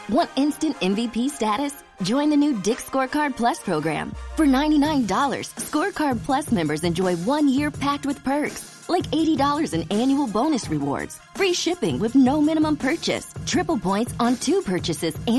Want instant MVP status? Join the new Dick's Scorecard Plus program. For $99, Scorecard Plus members enjoy 1 year packed with perks, like $80 in annual bonus rewards, free shipping with no minimum purchase, triple points on 2 purchases, and